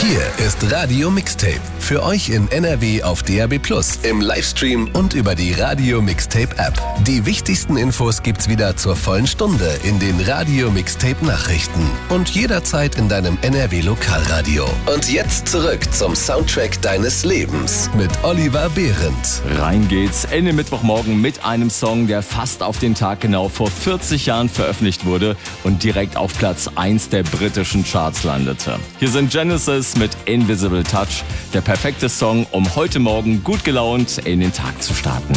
Hier ist Radio Mixtape. Für euch in NRW auf DAB+, im Livestream und über die Radio Mixtape App. Die wichtigsten Infos gibt's wieder zur vollen Stunde in den Radio Mixtape Nachrichten und jederzeit in deinem NRW Lokalradio. Und jetzt zurück zum Soundtrack deines Lebens mit Oliver Behrendt. Rein geht's Ende Mittwochmorgen mit einem Song, der fast auf den Tag genau vor 40 Jahren veröffentlicht wurde und direkt auf Platz 1 der britischen Charts landete. Hier sind Genesis mit Invisible Touch, der perfekte Song, um heute Morgen gut gelaunt in den Tag zu starten.